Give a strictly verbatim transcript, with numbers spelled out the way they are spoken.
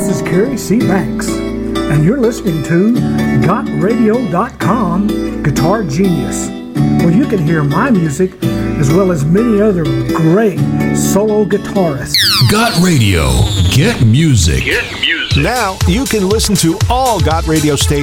This is Kerry C. Banks, and you're listening to got radio dot com Guitar Genius, where you can hear my music as well as many other great solo guitarists. Got Radio. Get music. Get music. Now you can listen to all Got Radio stations